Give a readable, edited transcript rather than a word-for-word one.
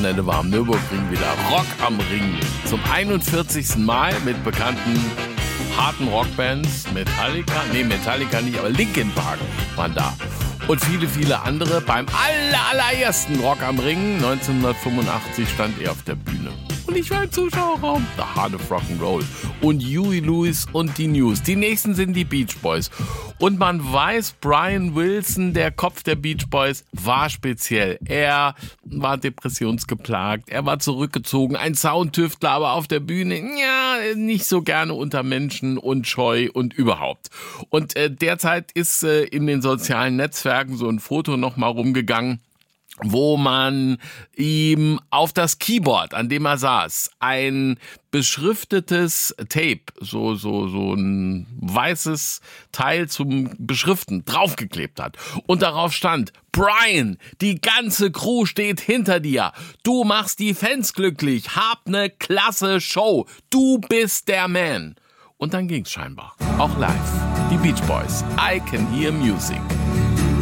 Wochenende war am Nürburgring wieder Rock am Ring. Zum 41. Mal mit bekannten harten Rockbands. Metallica nicht, aber Linkin Park waren da. Und viele, viele andere. Beim allerersten Rock am Ring 1985 stand er auf der Bühne. Und ich war im Zuschauerraum. The Heart of Rock'n'Roll. Und Huey Lewis und die News. Die nächsten sind die Beach Boys. Und man weiß, Brian Wilson, der Kopf der Beach Boys, war speziell. Er war depressionsgeplagt, er war zurückgezogen, ein Soundtüftler, aber auf der Bühne, ja, nicht so gerne unter Menschen und scheu und überhaupt. Und derzeit ist in den sozialen Netzwerken so ein Foto nochmal rumgegangen, wo man ihm auf das Keyboard, an dem er saß, ein beschriftetes Tape, so ein weißes Teil zum Beschriften draufgeklebt hat. Und darauf stand: Brian, die ganze Crew steht hinter dir. Du machst die Fans glücklich. Hab ne klasse Show. Du bist der Man. Und dann ging's scheinbar. Auch live. Die Beach Boys. I Can Hear Music.